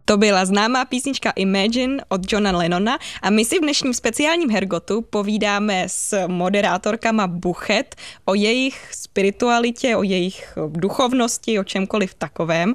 To byla známá písnička Imagine od Johna Lennona a my si v dnešním speciálním Hergotu povídáme s moderátorkama Buchet o jejich spiritualitě, o jejich duchovnosti, o čemkoliv takovém.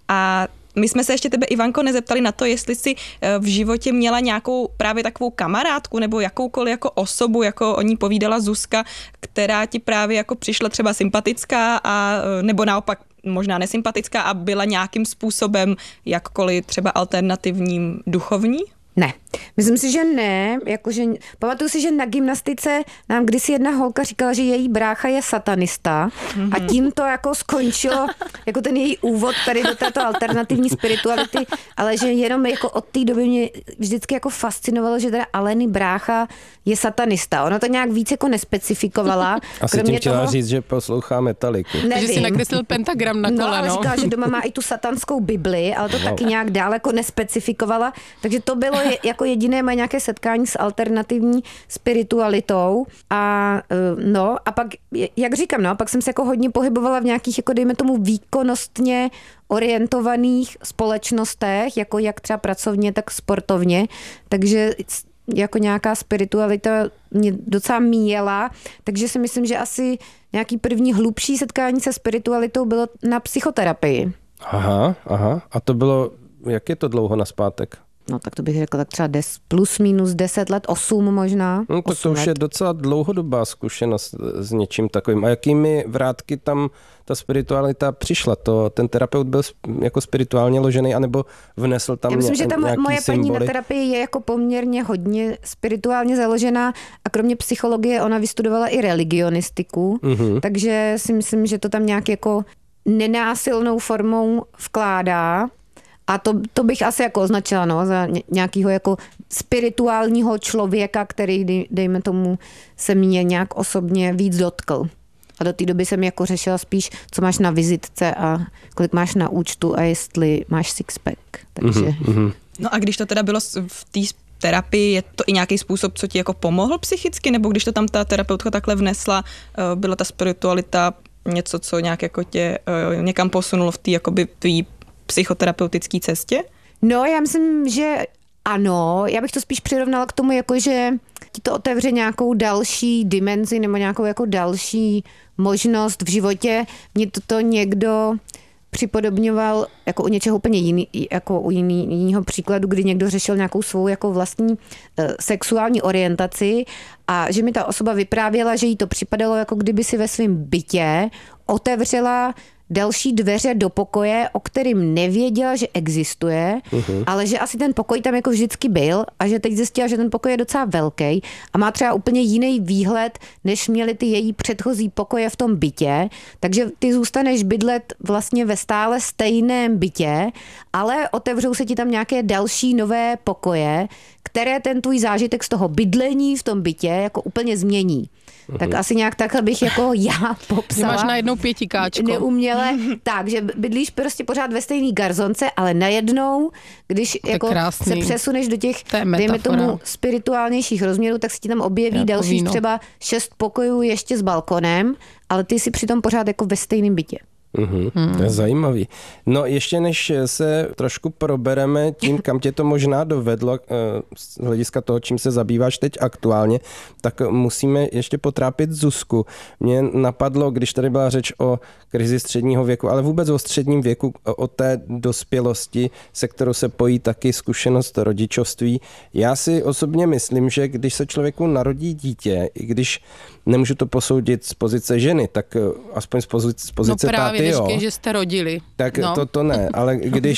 A my jsme se ještě tebe, Ivanko, nezeptali na to, jestli jsi v životě měla nějakou právě takovou kamarádku nebo jakoukoliv jako osobu, jako o ní povídala Zuzka, která ti právě jako přišla třeba sympatická a nebo naopak možná nesympatická a byla nějakým způsobem jakkoliv třeba alternativním duchovní? Ne. Myslím si, že ne. Jakože, pamatuju si, že na gymnastice nám kdysi jedna holka říkala, že její brácha je satanista a tím to jako skončilo jako ten její úvod tady do této alternativní spirituality, ale že jenom jako od té doby mě vždycky jako fascinovalo, že teda Aleny brácha je satanista. Ona to nějak víc jako nespecifikovala. Asi tím chtěla říct, že poslouchá Metaliku. Že si nakreslil pentagram na koleno. No, ale říkala, že doma má i tu satanskou Bibli, ale to taky nějak dál jako nespecifikovala. Takže to bylo jako jediné moje nějaké setkání s alternativní spiritualitou. A no, a pak, jak říkám, no, pak jsem se jako hodně pohybovala v nějakých, jako dejme tomu, výkonnostně orientovaných společnostech, jako jak třeba pracovně, tak sportovně. Takže jako nějaká spiritualita mě docela míjela, takže si myslím, že asi nějaký první hlubší setkání se spiritualitou bylo na psychoterapii. Aha. A to bylo, jak je to dlouho nazpátek? No tak to bych řekla tak třeba plus minus 10 let, 8 možná. No tak to už je docela dlouhodobá zkušenost s něčím takovým. A jakými vrátky tam ta spiritualita přišla? Ten terapeut byl jako spirituálně ložený, anebo vnesl tam nějaký symbol? Já myslím, že ta moje paní na terapii je jako poměrně hodně spirituálně založená a kromě psychologie ona vystudovala i religionistiku, takže si myslím, že to tam nějak jako nenásilnou formou vkládá. A to bych asi jako označila, no, za nějakého jako spirituálního člověka, který, dejme tomu, se mě nějak osobně víc dotkl. A do té doby jsem jako řešila spíš, co máš na vizitce a kolik máš na účtu a jestli máš sixpack. Takže... No a když to teda bylo v té terapii, je to i nějaký způsob, co ti jako pomohl psychicky, nebo když to tam ta terapeutka takhle vnesla, byla ta spiritualita něco, co nějak jako tě někam posunulo v té jakoby tvý psychoterapeutické cestě? No, já myslím, že ano. Já bych to spíš přirovnala k tomu, jako že ti to otevře nějakou další dimenzi nebo nějakou jako další možnost v životě. Mně to někdo připodobňoval jako u něčeho úplně jiný, jako u jiného příkladu, kdy někdo řešil nějakou svou jako vlastní sexuální orientaci a že mi ta osoba vyprávěla, že jí to připadalo, jako kdyby si ve svém bytě otevřela další dveře do pokoje, o kterým nevěděla, že existuje, ale že asi ten pokoj tam jako vždycky byl a že teď zjistila, že ten pokoj je docela velký a má třeba úplně jiný výhled, než měly ty její předchozí pokoje v tom bytě, takže ty zůstaneš bydlet vlastně ve stále stejném bytě, ale otevřou se ti tam nějaké další nové pokoje, které ten tvůj zážitek z toho bydlení v tom bytě jako úplně změní. Tak asi nějak takhle bych jako já popsala. Máš najednou pětikáčko. Neuměle. Tak, že bydlíš prostě pořád ve stejný garzonce, ale najednou, když jako se přesuneš do těch, dejme tomu, spirituálnějších rozměrů, tak se ti tam objeví dalších třeba 6 pokojů ještě s balkonem, ale ty jsi přitom pořád jako ve stejném bytě. To je zajímavý. No ještě než se trošku probereme tím, kam tě to možná dovedlo z hlediska toho, čím se zabýváš teď aktuálně, tak musíme ještě potrápit Zuzku. Mě napadlo, když tady byla řeč o krizi středního věku, ale vůbec o středním věku, o té dospělosti, se kterou se pojí taky zkušenost rodičovství. Já si osobně myslím, že když se člověku narodí dítě, i když nemůžu to posoudit z pozice ženy, tak aspoň z pozice táty, jo. Neříkej, že jste rodili. Tak to ne, ale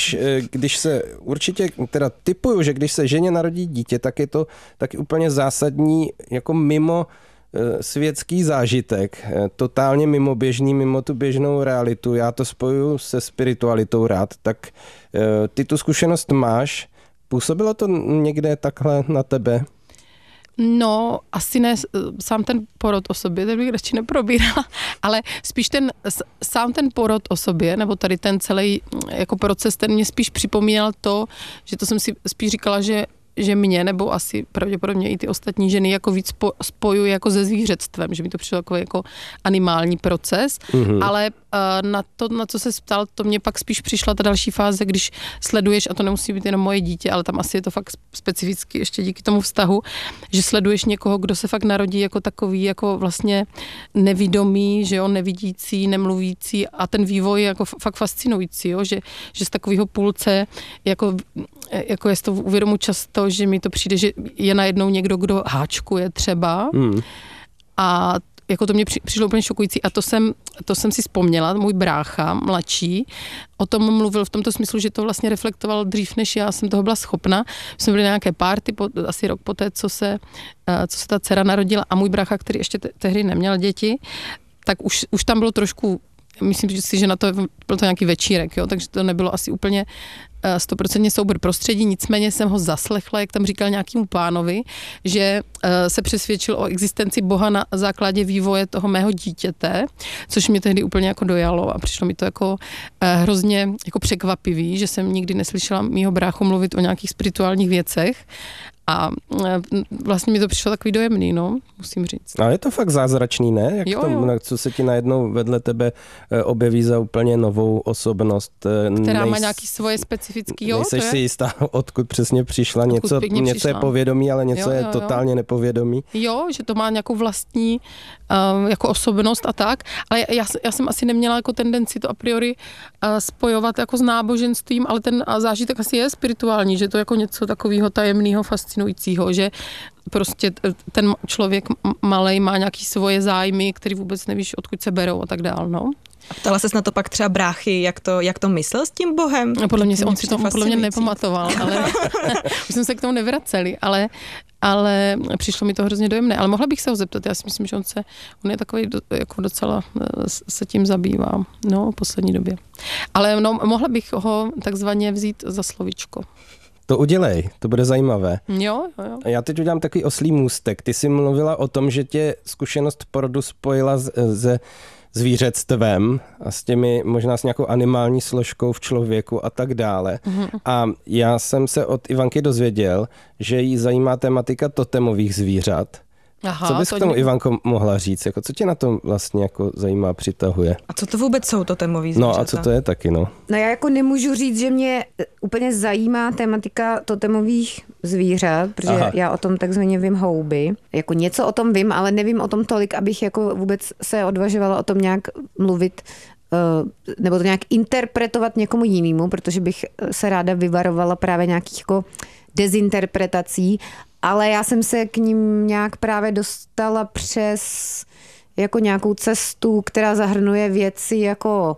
když se určitě, teda tipuju, že když se ženě narodí dítě, tak je to taky úplně zásadní, jako mimo světský zážitek, totálně mimoběžný, mimo tu běžnou realitu. Já to spojuju se spiritualitou rád, tak ty tu zkušenost máš. Působilo to někde takhle na tebe? No, asi ne sám ten porod o sobě, tak bych radši neprobírala, ale spíš sám ten porod o sobě, nebo tady ten celý jako proces, ten mě spíš připomínal to, že to jsem si spíš říkala, že mě, nebo asi pravděpodobně i ty ostatní ženy jako víc spojují jako se zvířectvem, že mi to přišlo jako animální proces, ale na co se ptal, to mě pak spíš přišla ta další fáze, když sleduješ, a to nemusí být jenom moje dítě, ale tam asi je to fakt specificky ještě díky tomu vztahu, že sleduješ někoho, kdo se fakt narodí jako takový, jako vlastně nevidomý, že jo, nevidící, nemluvící a ten vývoj je jako fakt fascinující, jo, že z takového půlce, jako já si to uvědomuji často, že mi to přijde, že je najednou někdo, kdo háčkuje třeba a jako to mě přišlo úplně šokující a to jsem si vzpomněla, můj brácha, mladší, o tom mluvil v tomto smyslu, že to vlastně reflektoval dřív, než já jsem toho byla schopna. Jsme byli na nějaké party, asi rok poté, co se ta dcera narodila a můj brácha, který ještě tehdy neměl děti, tak už tam bylo trošku, myslím si, že na to byl to nějaký večírek, jo, takže to nebylo asi úplně 100% soubor prostředí, nicméně jsem ho zaslechla, jak tam říkal nějakému pánovi, že se přesvědčil o existenci Boha na základě vývoje toho mého dítěte, což mě tehdy úplně jako dojalo a přišlo mi to jako hrozně jako překvapivý, že jsem nikdy neslyšela mýho bráchu mluvit o nějakých spirituálních věcech. A vlastně mi to přišlo takový dojemný, no, musím říct. Ale je to fakt zázračný, ne? Jak jo. Co se ti najednou vedle tebe objeví za úplně novou osobnost. Která má nějaký svoje specifický, jo? Nejseš si jistá, odkud přesně přišla. Něco je povědomí, ale něco je totálně nepovědomí. Jo, že to má nějakou vlastní jako osobnost a tak. Ale já jsem asi neměla jako tendenci to a priori spojovat jako s náboženstvím, ale ten zážitek asi je spirituální, že to jako něco takového tajemného, fascinujícího, že prostě ten člověk malej má nějaký svoje zájmy, který vůbec nevíš, odkud se berou a tak dál, no. A ptala ses na to pak třeba bráchy, jak to myslel s tím Bohem? Podle mě on si to podle mě nepamatoval, ale už jsme se k tomu nevraceli, ale přišlo mi to hrozně dojemné. Ale mohla bych se ho zeptat, já si myslím, že on je takový jako docela se tím zabývá, no, v poslední době. Ale no, mohla bych ho takzvaně vzít za slovíčko. To udělej, to bude zajímavé. Jo. Já teď udělám takový oslý můstek. Ty jsi mluvila o tom, že tě zkušenost porodu spojila se zvířectvem a s těmi, možná s nějakou animální složkou v člověku a tak dále. A já jsem se od Ivanky dozvěděl, že jí zajímá tematika totemových zvířat. Aha, co bys k tomu, Ivanko, mohla říct? Jako, co tě na tom vlastně jako zajímá, přitahuje? A co to vůbec jsou totemový zvířata? No a co to je taky, no? No já jako nemůžu říct, že mě úplně zajímá tematika totemových zvířat, protože já o tom takzvaně vím houby. Jako něco o tom vím, ale nevím o tom tolik, abych jako vůbec se odvažovala o tom nějak mluvit nebo to nějak interpretovat někomu jinému, protože bych se ráda vyvarovala právě nějakých jako dezinterpretací, ale já jsem se k ním nějak právě dostala přes jako nějakou cestu, která zahrnuje věci jako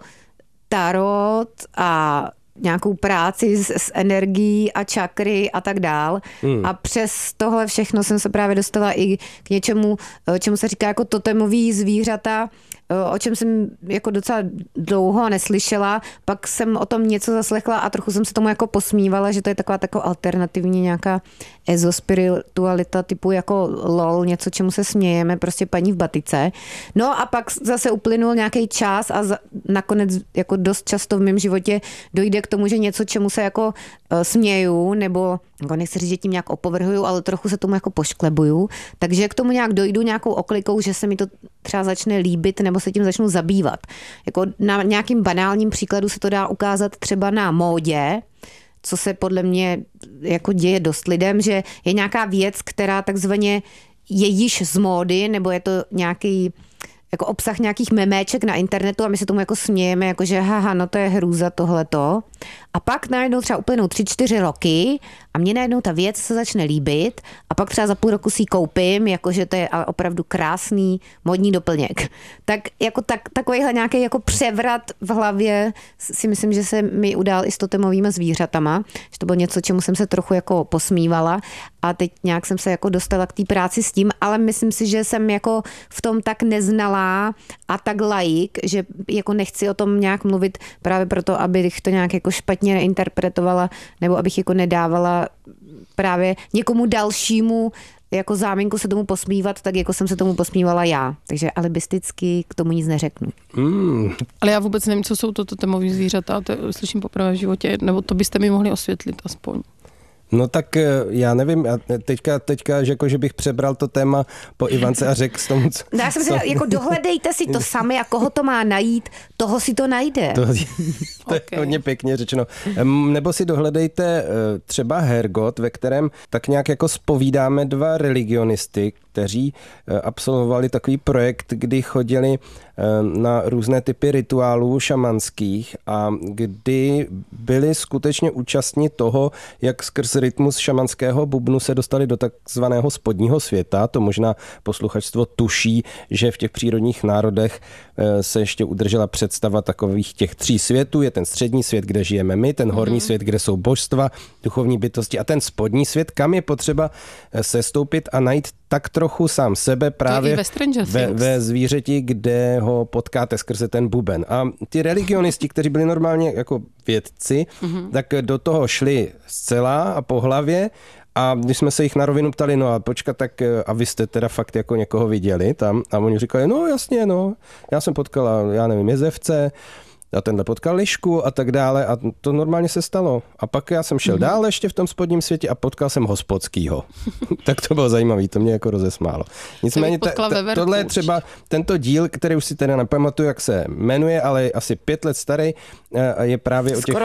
tarot a nějakou práci s energií a čakry a tak dál. A přes tohle všechno jsem se právě dostala i k něčemu, čemu se říká jako totemový zvířata, o čem jsem jako docela dlouho neslyšela, pak jsem o tom něco zaslechla a trochu jsem se tomu jako posmívala, že to je taková alternativní nějaká ezospiritualita typu jako lol, něco, čemu se smějeme, prostě paní v batice. No a pak zase uplynul nějaký čas a nakonec jako dost často v mém životě dojde k tomu, že něco, čemu se jako směju, nebo jako nechci říct, že tím nějak opovrhuju, ale trochu se tomu jako pošklebuju, takže k tomu nějak dojdu nějakou oklikou, že se mi to třeba začne líbit, nebo se tím začnu zabývat. Jako na nějakým banálním příkladu se to dá ukázat třeba na módě, co se podle mě jako děje dost lidem, že je nějaká věc, která takzvaně je již z módy, nebo je to nějaký jako obsah nějakých meméček na internetu a my se tomu jako smějeme, jako že haha, no to je hrůza tohleto. A pak najednou třeba uplynou 3-4 roky a mně najednou ta věc se začne líbit a pak třeba za půl roku si ji koupím, jakože to je opravdu krásný modní doplněk. Tak jako takovýhle nějaký jako převrat v hlavě si myslím, že se mi udál i s totemovými zvířatama, že to bylo něco, čemu jsem se trochu jako posmívala a teď nějak jsem se jako dostala k té práci s tím, ale myslím si, že jsem jako v tom tak neznalá a tak laik, že jako nechci o tom nějak mluvit právě proto, abych to nějak jako špatně neinterpretovala nebo abych jako nedávala právě někomu dalšímu jako záminku se tomu posmívat, tak jako jsem se tomu posmívala já. Takže alibisticky k tomu nic neřeknu. Ale já vůbec nevím, co jsou to totemový zvířata, to slyším poprvé v životě, nebo to byste mi mohli osvětlit aspoň. No tak já nevím, teďka že bych přebral to téma po Ivance a řekl s tomu, co... No já jsem si jako dohledejte si to sami a koho to má najít, toho si to najde. To je hodně pěkně řečeno. Nebo si dohledejte třeba Hergot, ve kterém tak nějak jako zpovídáme dva religionisty, kteří absolvovali takový projekt, kdy chodili na různé typy rituálů šamanských a kdy byli skutečně účastní toho, jak skrz rytmus šamanského bubnu se dostali do takzvaného spodního světa. To možná posluchačstvo tuší, že v těch přírodních národech se ještě udržela představa takových těch 3 světů. Je ten střední svět, kde žijeme my, ten horní svět, kde jsou božstva, duchovní bytosti a ten spodní svět, kam je potřeba sestoupit a najít tak trochu sám sebe právě ve zvířeti, kde ho potkáte skrze ten buben. A ty religionisti, kteří byli normálně jako vědci, tak do toho šli zcela a po hlavě. A když jsme se jich na rovinu ptali, no a počkat, tak a vy jste teda fakt jako někoho viděli tam? A oni říkali, no jasně, no, já jsem potkala, já nevím, jezevce, a tenhle potkal lišku a tak dále a to normálně se stalo. A pak já jsem šel dál ještě v tom spodním světě a potkal jsem hospodskýho. Tak to bylo zajímavý, to mě jako rozesmálo. Nicméně tohle je třeba tento díl, který už si teda nepamatuju, jak se jmenuje, ale je asi 5 let starý, je právě o těch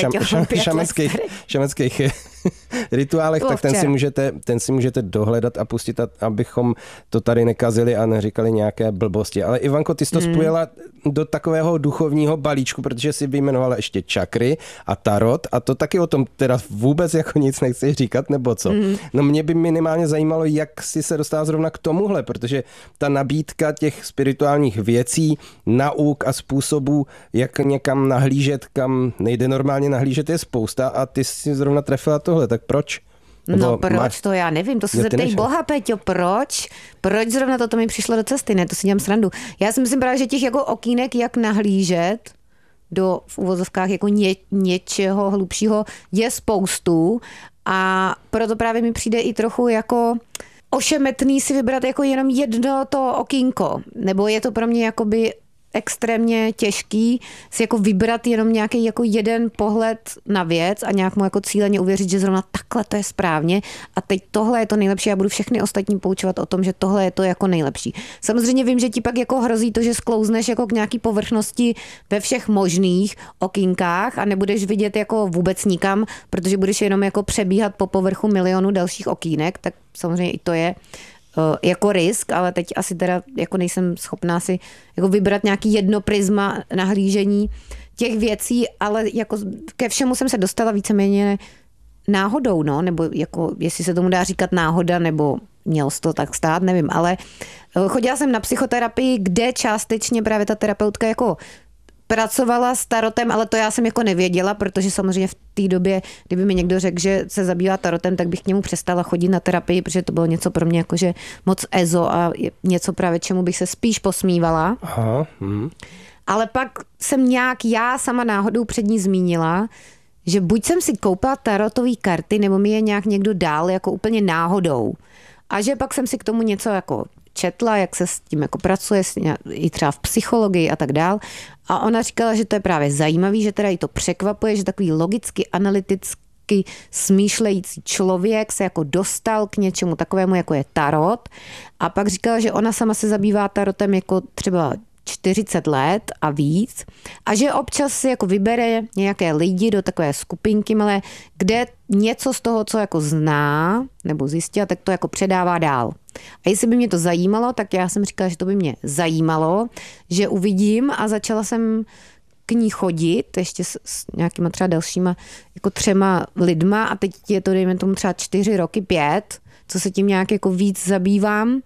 šamanských rituálech, tak ten si můžete dohledat a pustit, abychom to tady nekazili a neříkali nějaké blbosti. Ale Ivanko, ty jsi to spojila do takového duchovního balíčku, protože si vyjmenovala ještě čakry a tarot a to taky o tom teda vůbec jako nic nechci říkat, nebo co? No mě by minimálně zajímalo, jak si se dostala zrovna k tomuhle, protože ta nabídka těch spirituálních věcí, nauk a způsobů, jak někam nahlížet, kam nejde normálně nahlížet, je spousta a ty si zrovna trefila tohle, tak proč? No proč, to já nevím, to se zeptej Boha, Peťo, proč? Proč zrovna toto mi přišlo do cesty, ne, to si dělám srandu. Já si myslím právě, že těch jako okýnek, jak nahlížet do v uvozovkách jako něčeho hlubšího je spoustu a proto právě mi přijde i trochu jako ošemetný si vybrat jako jenom jedno to okýnko, nebo je to pro mě jakoby extrémně těžký si jako vybrat jenom nějaký jako jeden pohled na věc a nějak mu jako cíleně uvěřit, že zrovna takhle to je správně a teď tohle je to nejlepší a budu všechny ostatní poučovat o tom, že tohle je to jako nejlepší. Samozřejmě vím, že ti pak jako hrozí to, že sklouzneš jako k nějaký povrchnosti ve všech možných okýnkách a nebudeš vidět jako vůbec nikam, protože budeš jenom jako přebíhat po povrchu milionu dalších okýnek, tak samozřejmě i to je jako risk, ale teď asi teda jako nejsem schopná si jako vybrat nějaký jedno prisma nahlížení těch věcí, ale jako ke všemu jsem se dostala víceméně náhodou, no, nebo jako jestli se tomu dá říkat náhoda, nebo mělo se to tak stát, nevím, ale chodila jsem na psychoterapii, kde částečně právě ta terapeutka jako pracovala s tarotem, ale to já jsem jako nevěděla, protože samozřejmě v té době, kdyby mi někdo řekl, že se zabývá tarotem, tak bych k němu přestala chodit na terapii, protože to bylo něco pro mě jakože moc ezo a něco právě čemu bych se spíš posmívala. Aha. Ale pak jsem nějak já sama náhodou před ní zmínila, že buď jsem si koupila tarotové karty, nebo mi je nějak někdo dál jako úplně náhodou. A že pak jsem si k tomu něco jako četla, jak se s tím jako pracuje, i třeba v psychologii a tak dál. A ona říkala, že to je právě zajímavý, že teda jí to překvapuje, že takový logicky, analyticky smýšlející člověk se jako dostal k něčemu takovému, jako je tarot. A pak říkala, že ona sama se zabývá tarotem jako třeba 40 let a víc a že občas si jako vybere nějaké lidi do takové skupinky malé, kde něco z toho, co jako zná nebo zjistila, tak to jako předává dál. A jestli by mě to zajímalo, tak já jsem říkala, že to by mě zajímalo, že uvidím a začala jsem k ní chodit ještě s nějakýma třeba dalšíma jako 3 lidma a teď je to dejme tomu třeba 4 roky, 5, co se tím nějak jako víc zabývám.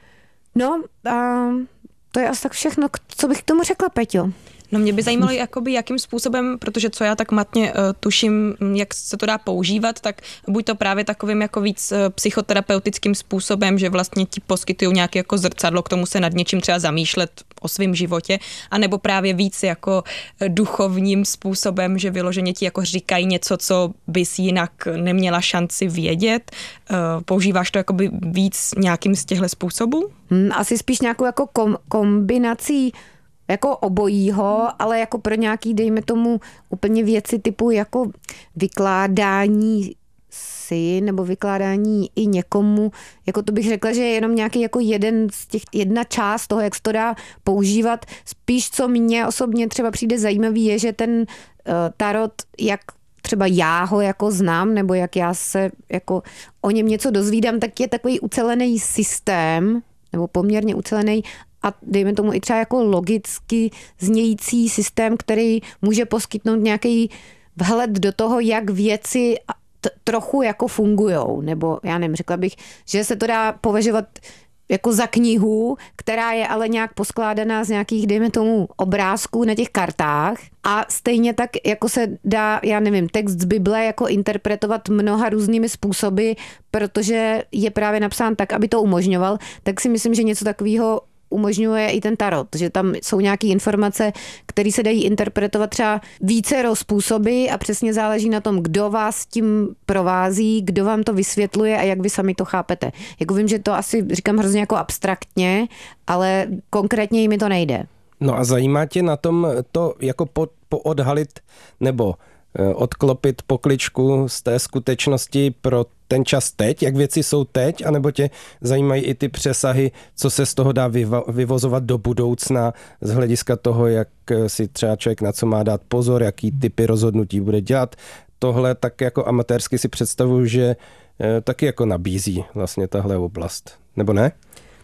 No a to je asi tak všechno, co bych k tomu řekla, Peťo. No mě by zajímalo, jakoby, jakým způsobem, protože co já tak matně tuším, jak se to dá používat, tak buď to právě takovým jako víc psychoterapeutickým způsobem, že vlastně ti poskytují nějaké jako zrcadlo, k tomu se nad něčím třeba zamýšlet o svém životě, anebo právě víc jako duchovním způsobem, že vyloženě ti jako říkají něco, co bys jinak neměla šanci vědět. Používáš to jakoby víc nějakým z těchto způsobů? Asi spíš nějakou jako kombinací jako obojího, ale jako pro nějaký, dejme tomu, úplně věci typu jako vykládání si nebo vykládání i někomu, jako to bych řekla, že je jenom nějaký jako jedna část toho, jak se to dá používat. Spíš, co mně osobně třeba přijde zajímavý, je, že ten tarot, jak třeba já ho jako znám, nebo jak já se jako o něm něco dozvídám, tak je takový ucelený systém, nebo poměrně ucelený a dejme tomu i třeba jako logicky znějící systém, který může poskytnout nějaký vhled do toho, jak věci trochu jako fungujou, nebo já nevím, řekla bych, že se to dá považovat jako za knihu, která je ale nějak poskládaná z nějakých, dejme tomu, obrázků na těch kartách a stejně tak, jako se dá, já nevím, text z Bible jako interpretovat mnoha různými způsoby, protože je právě napsán tak, aby to umožňoval, tak si myslím, že něco takového umožňuje i ten tarot, že tam jsou nějaké informace, které se dají interpretovat třeba vícero způsoby a přesně záleží na tom, kdo vás tím provází, kdo vám to vysvětluje a jak vy sami to chápete. Jako vím, že to asi říkám hrozně jako abstraktně, ale konkrétně mi to nejde. No a zajímá tě na tom to jako poodhalit nebo odklopit pokličku z té skutečnosti pro ten čas teď, jak věci jsou teď, anebo tě zajímají i ty přesahy, co se z toho dá vyvozovat do budoucna z hlediska toho, jak si třeba člověk na co má dát pozor, jaký typy rozhodnutí bude dělat. Tohle tak jako amatérsky si představuju, že taky jako nabízí vlastně tahle oblast. Nebo ne?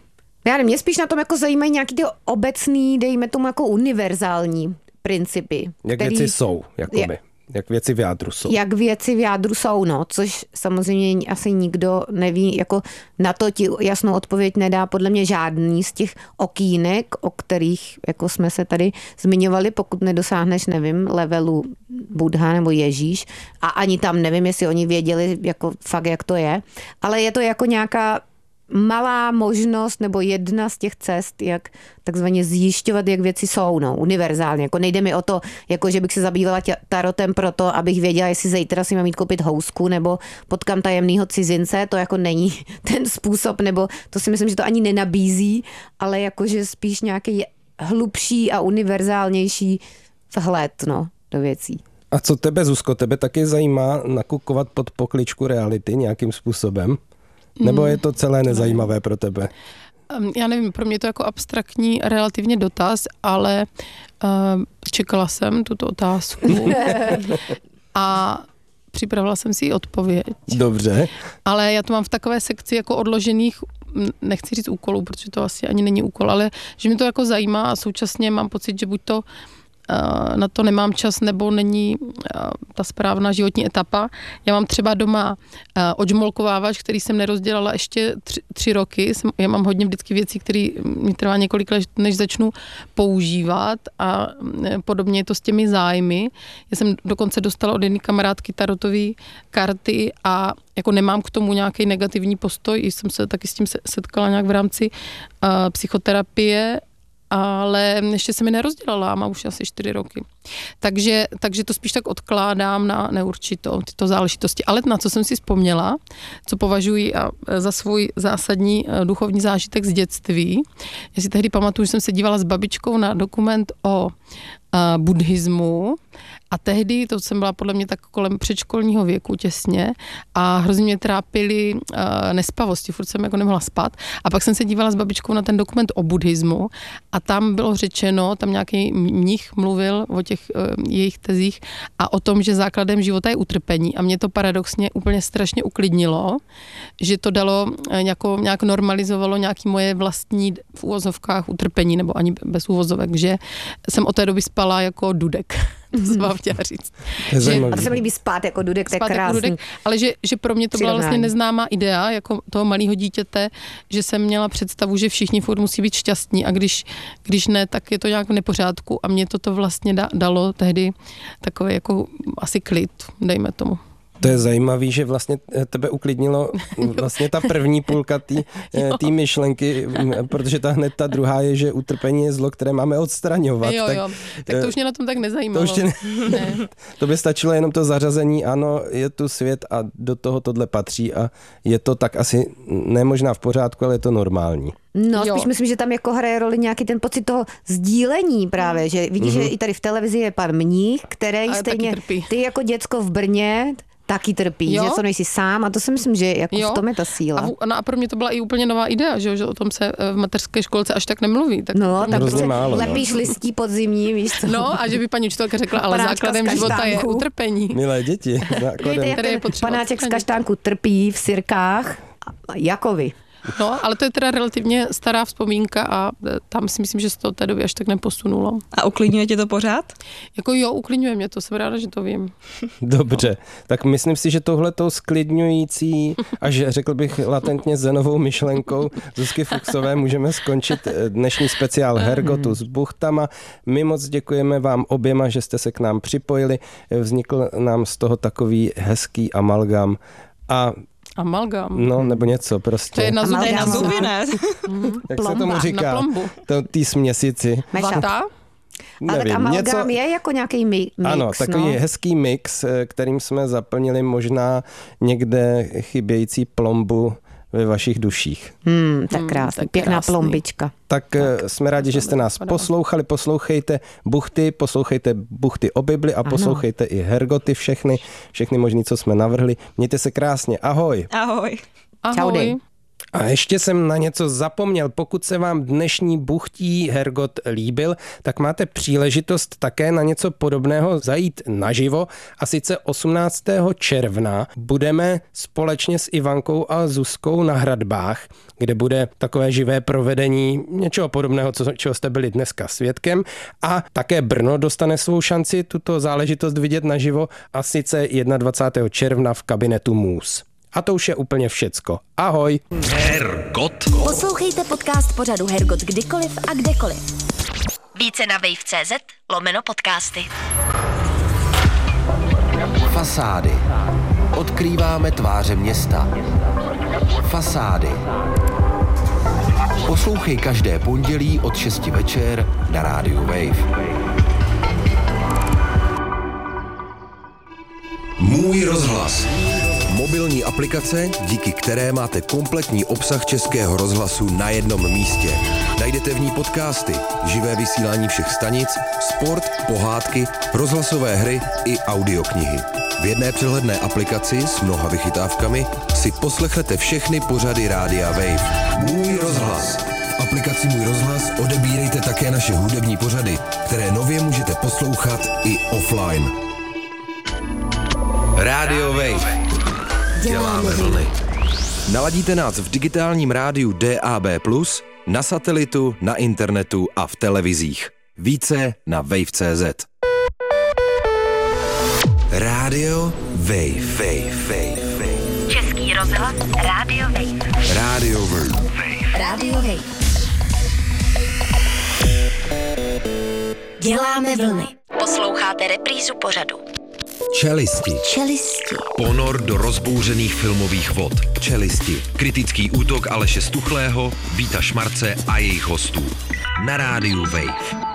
Já nevím, mě spíš na tom jako zajímají nějaký ty obecný, dejme tomu jako univerzální principy. Jak věci jsou, jakoby. Jak věci v jádru jsou. Jak věci v jádru jsou, no, což samozřejmě asi nikdo neví, jako na to ti jasnou odpověď nedá podle mě žádný z těch okýnek, o kterých jako jsme se tady zmiňovali, pokud nedosáhneš, nevím, levelu Buddha nebo Ježíš a ani tam nevím, jestli oni věděli jako fakt, jak to je, ale je to jako nějaká malá možnost nebo jedna z těch cest, jak takzvaně zjišťovat, jak věci jsou, no, univerzálně. Jako nejde mi o to, jako že bych se zabývala tarotem proto, abych věděla, jestli zítra si mám jít koupit housku nebo potkám tajemného cizince, to jako není ten způsob, nebo to si myslím, že to ani nenabízí, ale jakože spíš nějaký hlubší a univerzálnější vhled, no, do věcí. A co tebe, Zuzko, tebe taky zajímá nakukovat pod pokličku reality nějakým způsobem? Nebo je to celé nezajímavé pro tebe? Já nevím, pro mě je to jako abstraktní relativně dotaz, ale čekala jsem tuto otázku a připravila jsem si i odpověď. Dobře. Ale já to mám v takové sekci jako odložených, nechci říct úkolů, protože to asi ani není úkol, ale že mě to jako zajímá a současně mám pocit, že buď to na to nemám čas, nebo není ta správná životní etapa. Já mám třeba doma odžmolkovávač, který jsem nerozdělala ještě 3 roky. Já mám hodně vždycky věcí, které mi trvá několik let, než začnu používat a podobně je to s těmi zájmy. Já jsem dokonce dostala od jedné kamarádky tarotové karty a jako nemám k tomu nějaký negativní postoj, jsem se taky s tím setkala nějak v rámci psychoterapie, ale ještě se mi nerozdělala, mám už asi 4 roky. Takže to spíš tak odkládám na neurčito, tyto záležitosti. Ale na co jsem si vzpomněla, co považuji za svůj zásadní duchovní zážitek z dětství. Já si tehdy pamatuju, že jsem se dívala s babičkou na dokument o buddhismu a tehdy, to jsem byla podle mě tak kolem předškolního věku těsně a hrozně mě trápily nespavosti, furt jsem jako nemohla spát a pak jsem se dívala s babičkou na ten dokument o buddhismu a tam bylo řečeno, tam nějaký mnich mluvil o těch jejich tezích a o tom, že základem života je utrpení a mě to paradoxně úplně strašně uklidnilo, že to dalo nějak normalizovalo nějaký moje vlastní v úvozovkách utrpení nebo ani bez úvozovek, že jsem od té doby spala jako dudek. To jsem vám chtěla říct. A to se mi líbí spát jako dudek, to je krásný. Jako dudek, ale že pro mě to byla vlastně neznámá idea, jako toho malého dítěte, že jsem měla představu, že všichni furt musí být šťastní a když ne, tak je to nějak v nepořádku a mě toto vlastně dalo tehdy takový jako asi klid, dejme tomu. To je zajímavý, že vlastně tebe uklidnilo vlastně ta první půlka té myšlenky, protože hned ta druhá je, že utrpení je zlo, které máme odstraňovat. Tak to už mě na tom tak nezajímalo. To by stačilo jenom to zařazení, ano, je tu svět a do toho tohle patří a je to tak asi ne možná v pořádku, ale je to normální. No, spíš myslím, že tam jako hraje roli nějaký ten pocit toho sdílení právě, že vidíš, že i tady v televizi je pan mních, který stejně, ty jako děcko v Brně, taky trpí, Jo? že to nejsi sám a to si myslím, že jako v tom je ta síla. A pro mě to byla i úplně nová idea, že o tom se v mateřské školce až tak nemluví. Tak tak hrozně málo, no. lepíš listí podzimní, víš co? No a že by paní učitelka řekla, ale Panáčka základem z života je kaštánku. utrpení. Milé děti, základem. Které je potřeba Panáček z odstranit. kaštánku trpí v sirkách jako vy. No, ale to je teda relativně stará vzpomínka a tam si myslím, že se to od té doby až tak neposunulo. A uklidňuje tě to pořád? Jako jo, uklidňuje mě to, jsem ráda, že to vím. Dobře, tak myslím si, že touhletou sklidňující, až řekl bych latentně zenovou myšlenkou Zuzky Fuchsové můžeme skončit dnešní speciál Hergotu s buchtama. My moc děkujeme vám oběma, že jste se k nám připojili. Vznikl nám z toho takový hezký amalgam a Amalgam. no, nebo něco prostě. To je na zuby. To je na zuby, ne? Jak se tomu Na říká? plombu. Tý směsici. Vata? Ale tak amalgám je jako nějaký mix, Ano, takový no. hezký mix, kterým jsme zaplnili možná někde chybějící plombu ve vašich duších. Tak krásný, tak pěkná krásný. plombička. Tak jsme rádi, že jste nás poslouchali. Poslouchejte buchty o Bibli a poslouchejte i Hergoty všechny možný, co jsme navrhli. Mějte se krásně. Ahoj. Ahoj. Čaudy. Ahoj. A ještě jsem na něco zapomněl. Pokud se vám dnešní buchtí Hergot líbil, tak máte příležitost také na něco podobného zajít naživo. A sice 18. června budeme společně s Ivankou a Zuzkou na Hradbách, kde bude takové živé provedení něčeho podobného, čeho jste byli dneska svědkem. A také Brno dostane svou šanci tuto záležitost vidět naživo, a sice 21. června v kabinetu Můz. A to už je úplně všecko. Ahoj! Hergot. Poslouchejte podcast pořadu Hergot kdykoliv a kdekoliv. Více na wave.cz/podcasty. Fasády. Odkrýváme tváře města. Fasády. Poslouchej každé pondělí od 6 večer na rádiu Wave. Můj rozhlas. Mobilní aplikace, díky které máte kompletní obsah Českého rozhlasu na jednom místě. Najdete v ní podcasty, živé vysílání všech stanic, sport, pohádky, rozhlasové hry i audioknihy. V jedné přehledné aplikaci s mnoha vychytávkami si poslechnete všechny pořady Rádia Wave. Můj rozhlas. V aplikaci Můj rozhlas odebírejte také naše hudební pořady, které nově můžete poslouchat i offline. Rádio Wave. Děláme vlny. Naladíte nás v digitálním rádiu DAB+, na satelitu, na internetu a v televizích. Více na wave.cz. Rádio Wave. Český rozhlas Rádio Wave. Rádio Wave. Rádio Wave. Děláme vlny. Posloucháte reprízu pořadu. Čelisti. Ponor do rozbouřených filmových vod. Čelisti. Kritický útok Aleše Stuchlého, Víta Šmarce a jejich hostů. Na rádiu Wave.